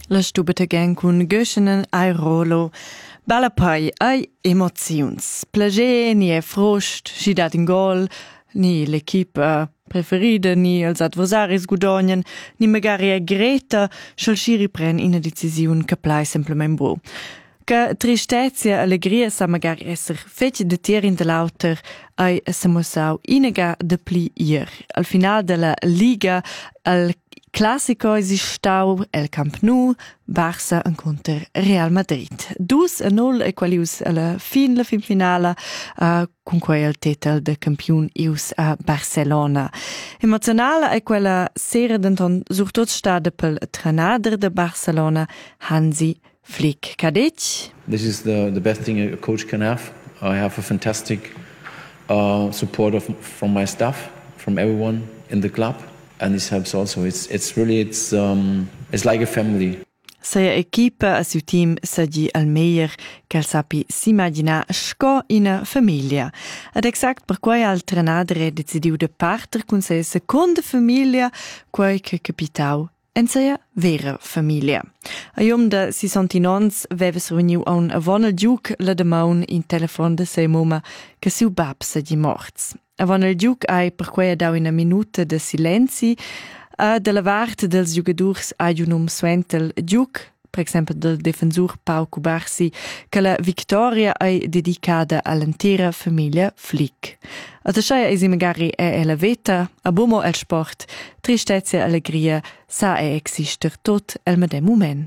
La stubeta gang cun Göschenen ai Rolo. Balla pai ai emozions. Plager ni è frost, schidat in gol, ni l'equipa preferida, ni els adversaris gudognen, ni magari è greta, sch'el schiri pren ina decisiun che plai semplament buo. Che tristezia, allegria sa magari esser fetg de tier in de lauter ai samussau inega de pli ier. Al final della Liga, al Classico esistau el Camp Nou, Barça enconter Real Madrid. 2-0 e qualius alla fin la finale con quel il titel de campion ius a Barcelona. Emozionale è quella sera d'anton surtot stada pel trenader de Barcelona, Hansi Flick. Cadec? This is the best thing a coach can have. I have a fantastic support from my staff, from everyone in the club. And this helps also. It's like a family. Sia equipa a siu team sagi al meglier che sapi s'imagina sco ina famiglia. Ad exact per quai al trenadere decidiu de parter con sia seconda famiglia, quai che capitau en sia vera famiglia. A iom de 69 veves reuniu a un avon giuc la damaun in telefon de sia muma che siu bab sagi morts. Avon il giuc ai per quai dau ina minuta de silenzi de la vart dels giugadurs aiunum suentel giuc, per exempel del defensur Pau Cubarsi, che la victoria è dedicata all'intera famiglia Flick. Ad ascia esi magari è la veta, a bomo el sport, tristezza e allegria, sa exister tot el medem moment.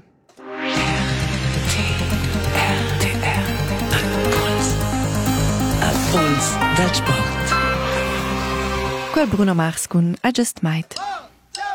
Quel Bruno Mars con I Just Might.